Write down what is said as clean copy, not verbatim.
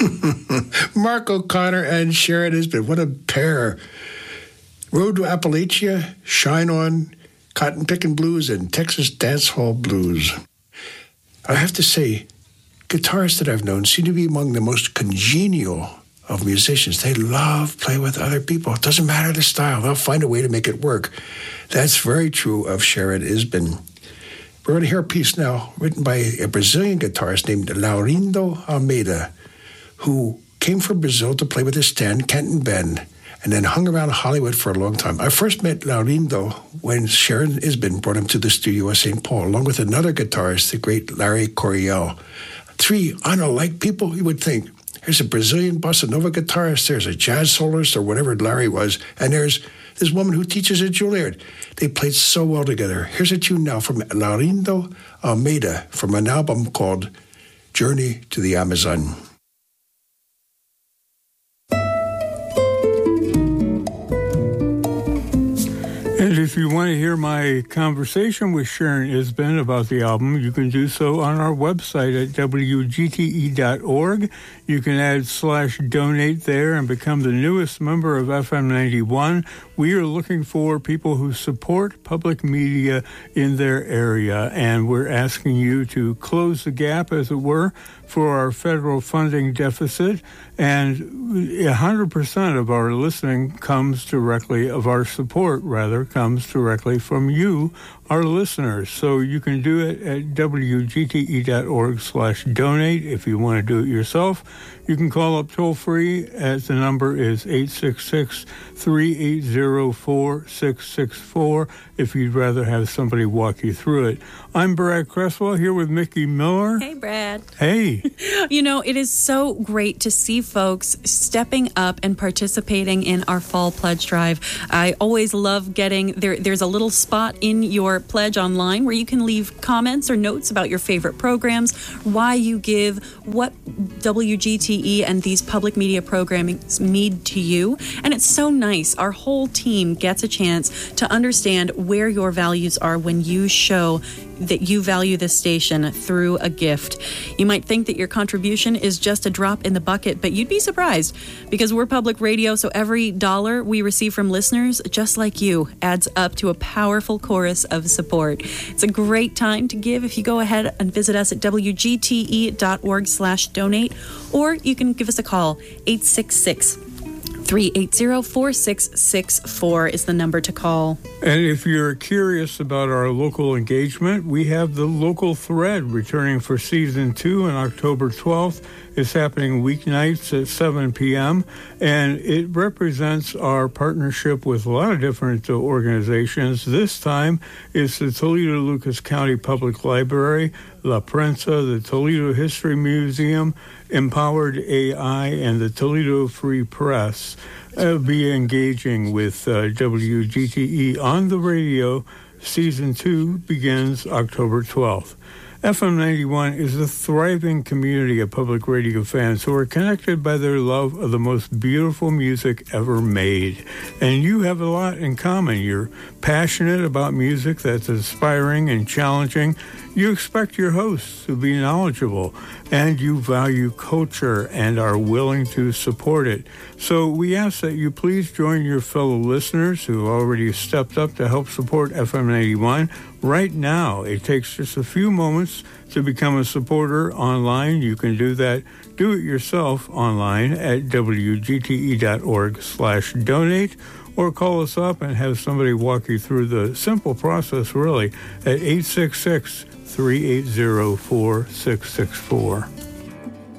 Mark O'Connor and Sharon Isbin, what a pair. Road to Appalachia, Shine On, Cotton Pickin' Blues, and Texas Dance Hall Blues. I have to say, guitarists that I've known seem to be among the most congenial of musicians. They love playing with other people. It doesn't matter the style. They'll find a way to make it work. That's very true of Sharon Isbin. We're going to hear a piece now written by a Brazilian guitarist named Laurindo Almeida, who came from Brazil to play with his Stan Kenton Band and then hung around Hollywood for a long time. I first met Laurindo when Sharon Isbin brought him to the studio at St. Paul, along with another guitarist, the great Larry Coryell. Three unalike people, you would think. There's a Brazilian bossa nova guitarist, there's a jazz soloist or whatever Larry was, and there's this woman who teaches at Juilliard. They played so well together. Here's a tune now from Laurindo Almeida from an album called Journey to the Amazon. And if you want to hear my conversation with Sharon Isbin about the album, you can do so on our website at wgte.org. You can add /donate there and become the newest member of FM 91. We are looking for people who support public media in their area, and we're asking you to close the gap, as it were, for our federal funding deficit. And 100% of our listening comes directly, of our support, rather, comes directly from you, our listeners. So you can do it at wgte.org/donate if you want to do it yourself. You can call up toll-free, as the number is 866-380-4664, if you'd rather have somebody walk you through it. I'm Brad Cresswell, here with Mickey Miller. Hey, Brad. Hey. You know, it is so great to see folks stepping up and participating in our Fall Pledge Drive. I always love getting, there's a little spot in your pledge online where you can leave comments or notes about your favorite programs, why you give, what WGTE and these public media programming mean to you. And it's so nice. Our whole team gets a chance to understand where your values are when you show that you value this station through a gift. You might think that your contribution is just a drop in the bucket, but you'd be surprised, because we're public radio, so every dollar we receive from listeners, just like you, adds up to a powerful chorus of support. It's a great time to give if you go ahead and visit us at wgte.org/donate, or you can give us a call. 866-380-4664 is the number to call. And if you're curious about our local engagement, we have the Local Thread returning for Season 2 on October 12th. It's happening weeknights at 7 p.m., and it represents our partnership with a lot of different organizations. This time, it's the Toledo-Lucas County Public Library, La Prensa, the Toledo History Museum, Empowered AI, and the Toledo Free Press. Be engaging with WGTE on the radio. Season 2 begins October 12th. FM 91 is a thriving community of public radio fans who are connected by their love of the most beautiful music ever made. And you have a lot in common. You're passionate about music that's inspiring and challenging. You expect your hosts to be knowledgeable, and you value culture and are willing to support it. So we ask that you please join your fellow listeners who already stepped up to help support FM 91 right now. It takes just a few moments to become a supporter online. You can do that, do it yourself online at wgte.org/donate, or call us up and have somebody walk you through the simple process, really, at 866-380-4664.